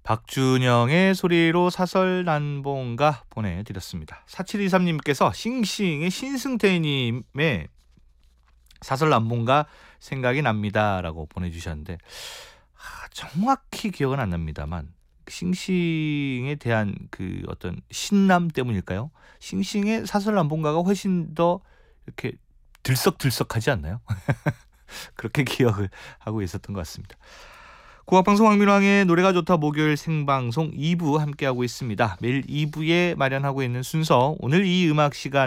박준영의 소리로 사설난봉가 보내드렸습니다. 4723님께서 싱싱의 신승태님의 사설난봉가 생각이 납니다 라고 보내주셨는데 정확히 기억은 안 납니다만 싱싱에 대한 그 어떤 신남 때문일까요? 싱싱의 사설난봉가가 훨씬 더 이렇게 들썩들썩하지 않나요? 그렇게 기억을 하고 있었던 것 같습니다. 국악방송 황민왕의 노래가 좋다 목요일 생방송 2부 함께하고 있습니다. 매일 2부에 마련하고 있는 순서, 오늘 이 음악 시간